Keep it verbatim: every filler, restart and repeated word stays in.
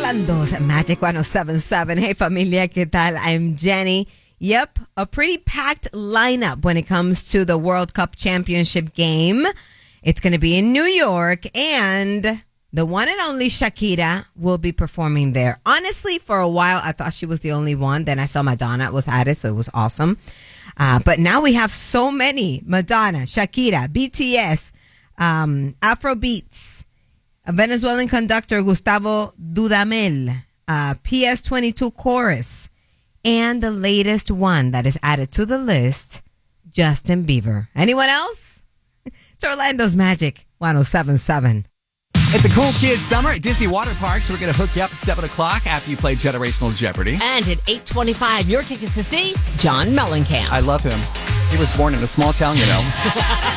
Orlando's Magic one oh seven point seven. Hey familia, ¿qué tal? I'm Jenny. Yep, a pretty packed lineup when it comes to the World Cup Championship game. It's going to be in New York, and the one and only Shakira will be performing there. Honestly, for a while, I thought she was the only one. Then I saw Madonna was at it, so it was awesome. Uh, but now we have so many. Madonna, Shakira, B T S, um, Afrobeats, a Venezuelan conductor, Gustavo Dudamel, uh, P S twenty-two Chorus, and the latest one that is added to the list, Justin Bieber. Anyone else? It's Orlando's Magic one oh seven point seven. It's a cool kids summer at Disney Water Park, so we're going to hook you up at seven o'clock after you play Generational Jeopardy. And at eight twenty-five, your tickets to see John Mellencamp. I love him. He was born in a small town, you know.